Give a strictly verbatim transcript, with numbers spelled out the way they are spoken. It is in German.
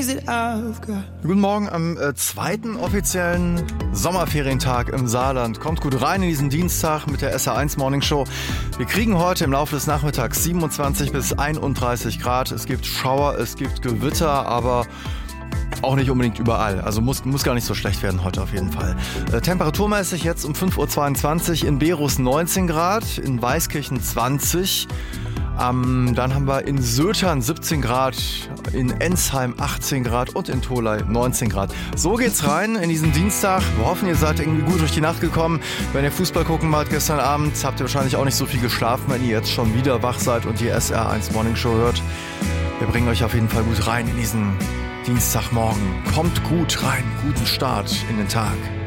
Guten Morgen am äh, zweiten offiziellen Sommerferientag im Saarland. Kommt gut rein in diesen Dienstag mit der S R eins Morning Show. Wir kriegen heute im Laufe des Nachmittags siebenundzwanzig bis einunddreißig Grad. Es gibt Schauer, es gibt Gewitter, aber auch nicht unbedingt überall. Also muss, muss gar nicht so schlecht werden heute auf jeden Fall. Äh, temperaturmäßig jetzt um fünf Uhr zweiundzwanzig in Berus neunzehn Grad, in Weißkirchen zwanzig. Ähm, dann haben wir in Sötern siebzehn Grad, in Ensheim achtzehn Grad und in Tholey neunzehn Grad. So geht's rein in diesen Dienstag. Wir hoffen, ihr seid irgendwie gut durch die Nacht gekommen. Wenn ihr Fußball gucken wart gestern Abend, habt ihr wahrscheinlich auch nicht so viel geschlafen, wenn ihr jetzt schon wieder wach seid und die S R eins Morning Show hört. Wir bringen euch auf jeden Fall gut rein in diesen Dienstagmorgen. Kommt gut rein, guten Start in den Tag.